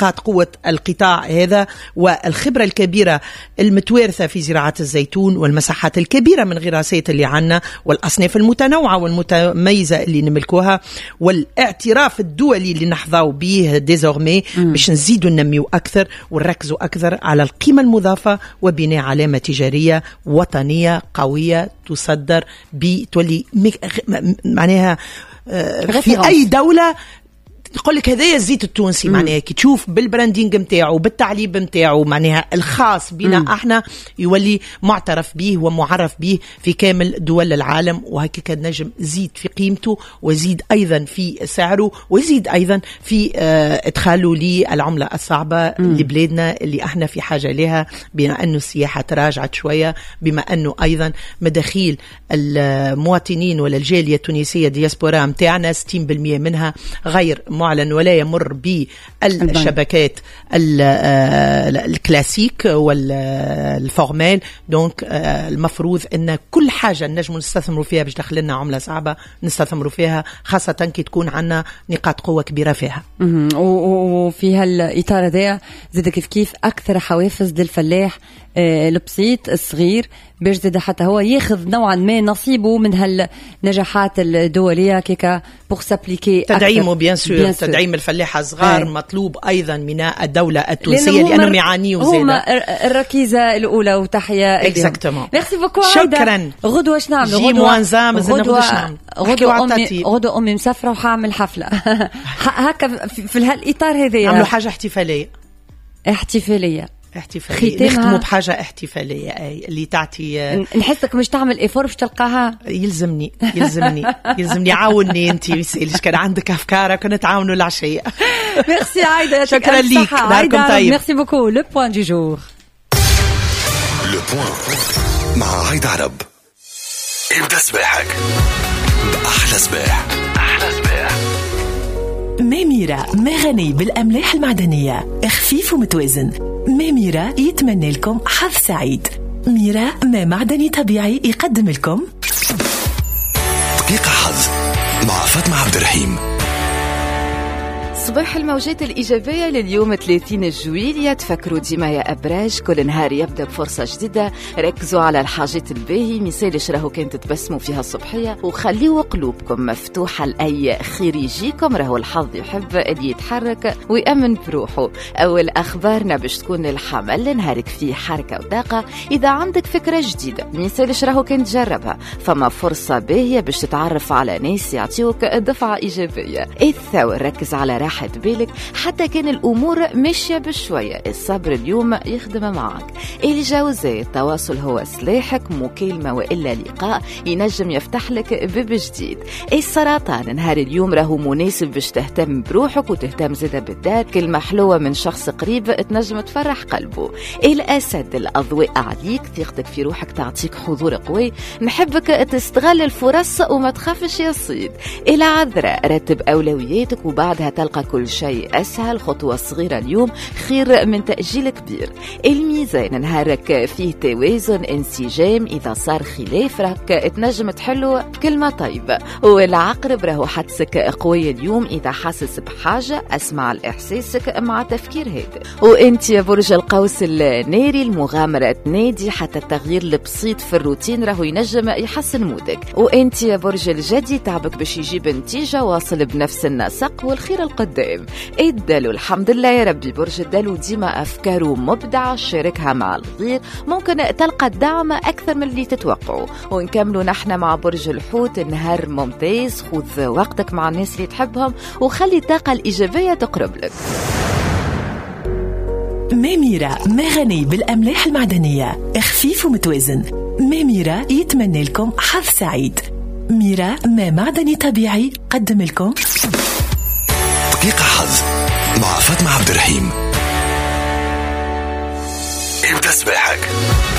نقاط قوة القطاع هذا والخبرة الكبيرة المتوارثة في زراعة الزيتون والمساحات الكبيرة من غراسات اللي عنا والأصناف المتنوعة والمتميزة اللي نملكوها والاعتراف الدولي اللي نحظوا به ديزورمي باش نزيدوا ننميو أكثر ونركزوا أكثر على القيمة المضافة وبناء علامة تجارية وطنية قوية تصدر بتولي معناها في أي دولة يقول لك هذا الزيت التونسي معناها كي تشوف بالبراندينج متاعه بالتعليب متاعه معناها الخاص بنا احنا يولي معترف به ومعرف به في كامل دول العالم وهكذا نجم زيد في قيمته وزيد ايضا في سعره ويزيد ايضا في ادخاله للعمله الصعبه لبلادنا اللي احنا في حاجه لها بما انه السياحه تراجعت شويه بما انه ايضا مداخيل المواطنين ولا الجاليه التونسيه دياسبورا متاعنا 60% منها غير معلن ولا يمر بالشبكات الكلاسيك والفورمال دونك المفروض ان كل حاجه نجم نستثمروا فيها باش دخل لنا عمله صعبه نستثمروا فيها خاصه كي تكون عندنا نقاط قوه كبيره فيها. وفي هالاطار هذا زاد كيف اكثر حوافز للفلاح البسيط الصغير باش زاد حتى هو ياخذ نوعا ما نصيبه من هالنجاحات الدوليه كيكا بور سابليكي تدعيمه بيان سور تدعيم الفلاحه الصغار مطلوب ايضا من الدوله التونسيه لانهم يعانيوا زياده هما الركيزه الاولى وتحيه اكزاكتومون. ميرسي بوكو. شكرا. غدوه واش نعملوا؟ غدوه امي مسافره وحاعمل حفله هكا في هالاطار هذا نعملوا حاجه احتفاليه نختموا بحاجة احتفالية اللي تعطي نحسك مش تعمل إفور باش تلقاها. يلزمني عاوني انت يسألش كان عندك أفكار كنا تعاونوا العشية. ميرسي عايدة. شكرا ليك نهاركم طيب. ميرسي بوكو. لو بوان دي جور مع عايدة عرب. ابدأ صباحك بأحلى صباح. ميميرا ما غني بالأملاح المعدنية خفيف ومتوازن. ميميرا يتمنى لكم حظ سعيد. ميرا ما معدني طبيعي يقدم لكم دقيقة حظ مع فاطمة عبد الرحيم. صباح الموجات الإيجابية لليوم 30 جويلية. تفكروا ديما يا أبراج كل نهار يبدأ بفرصة جديدة. ركزوا على الحاجات الباهي مثالش راهو كانت تبسموا فيها الصبحية وخليوا قلوبكم مفتوحة لأي خير يجيكم. راهو الحظ يحب اللي يتحرك ويأمن بروحه. أول أخبارنا باش تكون الحمل نهارك فيه حركة وطاقة. إذا عندك فكرة جديدة مثالش راهو كانت تجربها فما فرصة باهية باش تتعرف على ناس يعطيوك دفعة إيجابية. الثور ركز على راحة بالك حتى كان الأمور ماشية بشوية. الصبر اليوم يخدم معك. الجوزاء التواصل هو سلاحك. مكالمة وإلا لقاء ينجم يفتح لك باب جديد. السرطان نهار اليوم راهو مناسب باش تهتم بروحك وتهتم زيادة بالدار. كلمة حلوة من شخص قريب تنجم تفرح قلبه. الأسد الأضواء عليك. ثقتك في روحك تعطيك حضور قوي. نحبك تستغل الفرص وما تخافش يا صيد. العذراء رتب أولوياتك وبعدها تلقى كل شيء أسهل. خطوة صغيرة اليوم خير من تأجيل كبير. الميزان نهارك فيه توازن انسجام. إذا صار خلاف راك تنجم تحله بكلمة طيبة. والعقرب راهو حدسك قوي اليوم. إذا حاسس بحاجة أسمع الإحساسك مع تفكير هادئ. وإنت يا برج القوس الناري المغامرة تنادي حتى التغيير البسيط في الروتين راهو ينجم يحسن مودك. وإنت يا برج الجدي تعبك باش يجيب نتيجة واصل بنفس النسق والخير القدام. الدلو الحمد لله يا ربي. برج الدلو ديما أفكاره مبدعة شاركها مع الغير. ممكن تلقى الدعم أكثر من اللي تتوقعه. ونكملوا نحن مع برج الحوت. النهار ممتاز. خذ وقتك مع الناس اللي تحبهم وخلي الطاقة الإيجابية تقرب لك. ميميرا ما غني بالأملاح المعدنية خفيف ومتوازن. ميميرا يتمنى لكم حظ سعيد. ميرا ما معدني طبيعي قدم لكم دقيقة حظ مع فاطمة عبد الرحيم. ابدأ صباحك